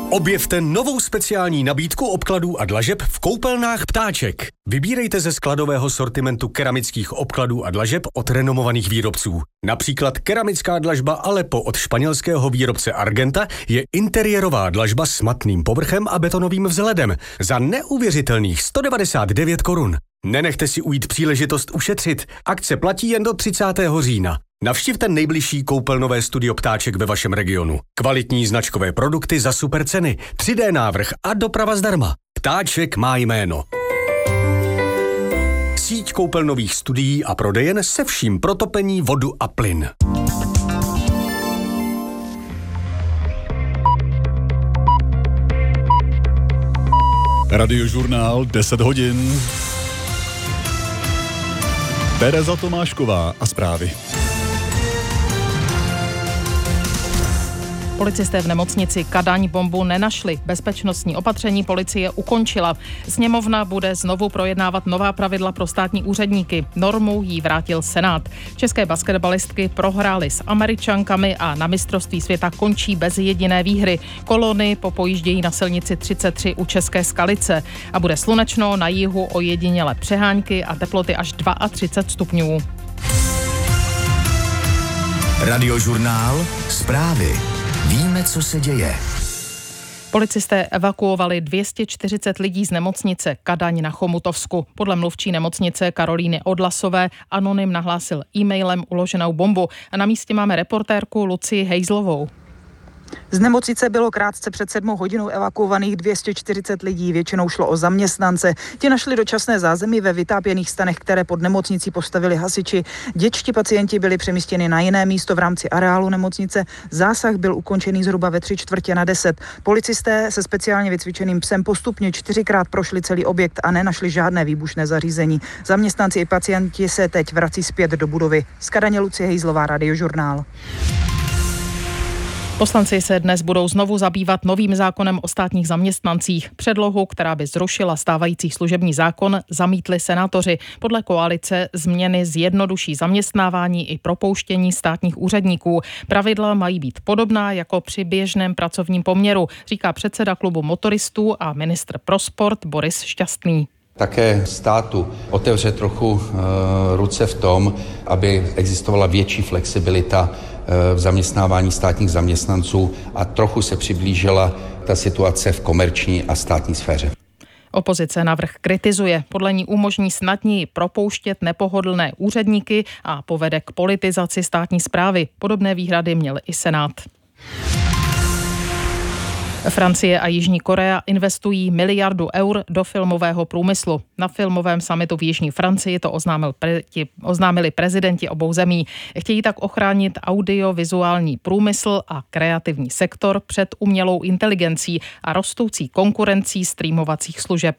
Objevte novou speciální nabídku obkladů a dlažeb v koupelnách Ptáček. Vybírejte ze skladového sortimentu keramických obkladů a dlažeb od renomovaných výrobců. Například keramická dlažba Aleppo od španělského výrobce Argenta je interiérová dlažba s matným povrchem a betonovým vzhledem za neuvěřitelných 199 korun. Nenechte si ujít příležitost ušetřit. Akce platí jen do 30. října. Navštivte nejbližší koupelnové studio Ptáček ve vašem regionu. Kvalitní značkové produkty za super ceny, 3D návrh a doprava zdarma. Ptáček má jméno. Síť koupelnových studií a prodejen se vším pro topení, vodu a plyn. Radiožurnál 10 hodin. Tereza Tomášková a zprávy. Policisté v nemocnici Kadaň bombu nenašli. Bezpečnostní opatření policie ukončila. Sněmovna bude znovu projednávat nová pravidla pro státní úředníky. Normu jí vrátil Senát. České basketbalistky prohrály s Američankami a na mistrovství světa končí bez jediné výhry. Kolony popojíždějí na silnici 33 u České Skalice. A bude slunečno, na jihu ojedinělé přehánky a teploty až 32 stupňů. Radiožurnál zprávy. Víme, co se děje. Policisté evakuovali 240 lidí z nemocnice Kadaň na Chomutovsku. Podle mluvčí nemocnice Karolíny Odlasové anonym nahlásil e-mailem uloženou bombu. A na místě máme reportérku Lucii Hejzlovou. Z nemocnice bylo krátce před 7 hodinou evakuovaných 240 lidí, většinou šlo o zaměstnance. Ti našli dočasné zázemí ve vytápěných stanech, které pod nemocnicí postavili hasiči. Dětští pacienti byli přemístěni na jiné místo v rámci areálu nemocnice. Zásah byl ukončený zhruba ve 9:45. Policisté se speciálně vycvičeným psem postupně 4krát prošli celý objekt a nenašli žádné výbušné zařízení. Zaměstnanci i pacienti se teď vrací zpět do budovy. Z Kadaně Lucie Hejzlová, Radiožurnál. Poslanci se dnes budou znovu zabývat novým zákonem o státních zaměstnancích. Předlohu, která by zrušila stávající služební zákon, zamítli senátoři. Podle koalice změny zjednoduší zaměstnávání i propouštění státních úředníků. Pravidla mají být podobná jako při běžném pracovním poměru, říká předseda klubu motoristů a ministr pro sport Boris Šťastný. Také státu otevře trochu ruce v tom, aby existovala větší flexibilita v zaměstnávání státních zaměstnanců a trochu se přiblížila ta situace v komerční a státní sféře. Opozice návrh kritizuje. Podle ní umožní snadněji propouštět nepohodlné úředníky a povede k politizaci státní správy. Podobné výhrady měl i Senát. Francie a Jižní Korea investují 1 miliardu eur do filmového průmyslu. Na filmovém summitu v Jižní Francii to oznámili prezidenti obou zemí. Chtějí tak ochránit audiovizuální průmysl a kreativní sektor před umělou inteligencí a rostoucí konkurencí streamovacích služeb.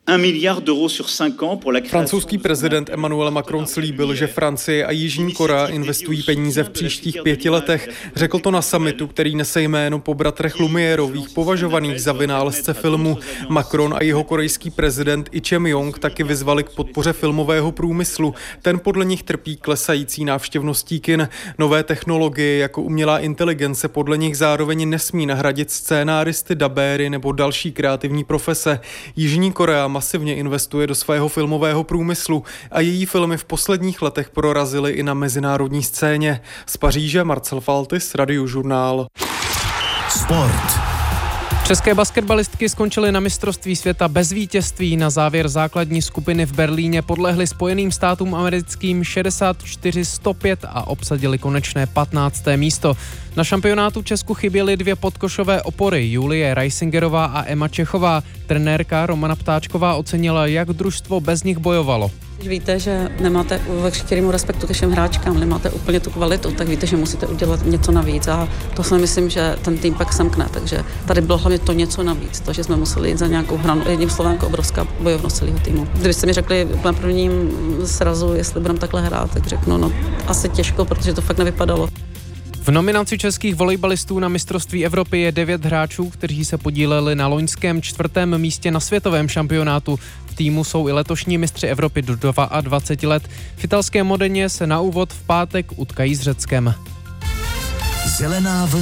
Francouzský prezident Emmanuel Macron slíbil, že Francie a Jižní Korea investují peníze v příštích 5 letech. Řekl to na summitu, který nese jméno po bratrech Lumiérových, považovaných za vynálezce filmu. Macron a jeho korejský prezident I Choi-myung taky vyzvali k podpoře filmového průmyslu. Ten podle nich trpí klesající návštěvností kin. Nové technologie jako umělá inteligence podle nich zároveň nesmí nahradit scénáristy, dabéry nebo další kreativní profese. Jižní Korea masivně investuje do svého filmového průmyslu a její filmy v posledních letech prorazily i na mezinárodní scéně. Z Paříže Marcel Faltis, Radiožurnál. Sport. České basketbalistky skončily na mistrovství světa bez vítězství. Na závěr základní skupiny v Berlíně podlehly Spojeným státům americkým 64-105 a obsadili konečné 15. místo. Na šampionátu Česku chyběly 2 podkošové opory, Julie Reisingerová a Emma Čechová. Trenérka Romana Ptáčková ocenila, jak družstvo bez nich bojovalo. Když víte, že nemáte ve veškerému respektu ke všem hráčkám, nemáte úplně tu kvalitu, tak víte, že musíte udělat něco navíc a to si myslím, že ten tým pak semkne, takže tady bylo hlavně to něco navíc, to, že jsme museli jít za nějakou hranu, jedním slovem jako obrovská bojovnost celého týmu. Kdybyste mi řekli na prvním srazu, jestli budeme takhle hrát, tak řeknu, no asi těžko, protože to fakt nevypadalo. V nominaci českých volejbalistů na mistrovství Evropy je 9 hráčů, kteří se podíleli na loňském 4. místě na světovém šampionátu. V týmu jsou i letošní mistři Evropy do 22 let. V italském Modeně se na úvod v pátek utkají s Řeckem. Zelená vlna.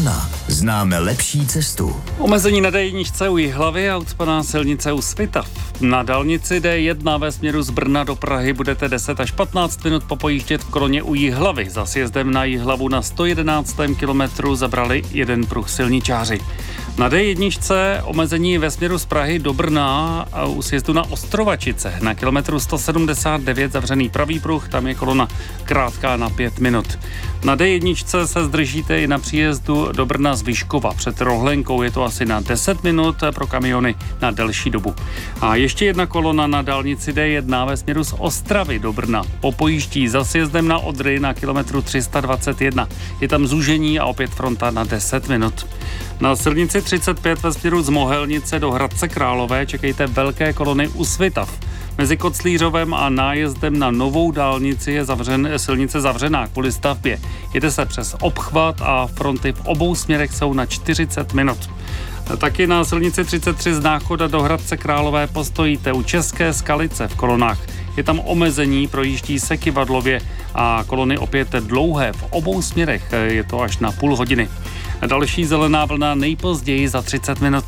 Známe lepší cestu. Omezení na D1 u Jihlavy a ucpaná silnice u Svitav. Na dálnici D1 ve směru z Brna do Prahy budete 10 až 15 minut popojíždět v koloně u Jihlavy. Za sjezdem na Jihlavu na 111. kilometru zabrali jeden pruh silničáři. Na D1 omezení ve směru z Prahy do Brna a u sjezdu na Ostrovačice. Na kilometru 179 zavřený pravý pruh, tam je kolona krátká na 5 minut. Na D1 se zdržíte i na příjezdu do Brna z Vyškova. Před Rohlenkou je to asi na 10 minut, pro kamiony na delší dobu. A ještě jedna kolona na dálnici D1 ve směru z Ostravy do Brna. Popojíždí za sjezdem na Odry na kilometru 321. Je tam zúžení a opět fronta na 10 minut. Na silnici 35 ve směru z Mohelnice do Hradce Králové čekejte velké kolony u Svitav. Mezi Koclířovem a nájezdem na novou dálnici je silnice zavřená kvůli stavbě. Jede se přes obchvat a fronty v obou směrech jsou na 40 minut. Taky na silnici 33 z Náchoda do Hradce Králové postojíte u České Skalice v kolonách. Je tam omezení, projíždí se Kyvadlově a kolony opět dlouhé v obou směrech. Je to až na půl hodiny. Další zelená vlna nejpozději za 30 minut.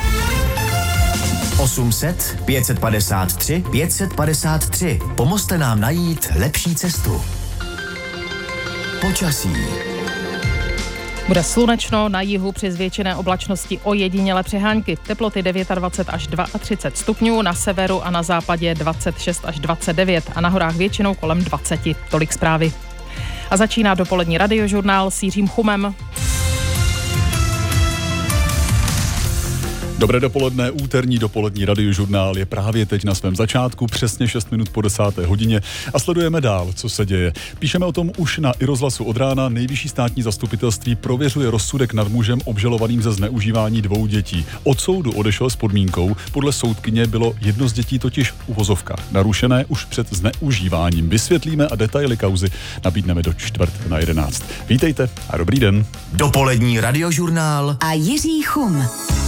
800 553 553. Pomozte nám najít lepší cestu. Počasí. Bude slunečno, na jihu při zvětšené oblačnosti ojedinělé přehánky. Teploty 29 až 32 stupňů, na severu a na západě 26 až 29 a na horách většinou kolem 20. Tolik zprávy. A začíná dopolední radiožurnál s Jiřím Chumem. Dobré dopoledne, úterní dopolední radiožurnál je právě teď na svém začátku, přesně 6 minut po 10. hodině a sledujeme dál, co se děje. Píšeme o tom už na iRozhlasu od rána. Nejvyšší státní zastupitelství prověřuje rozsudek nad mužem obžalovaným ze zneužívání 2 dětí. Od soudu odešel s podmínkou, podle soudkyně bylo jedno z dětí totiž v uvozovkách narušené už před zneužíváním. Vysvětlíme a detaily kauzy nabídneme do 10:45. Vítejte a dobrý den. Dopolední radiožurnál a Jiří Chum.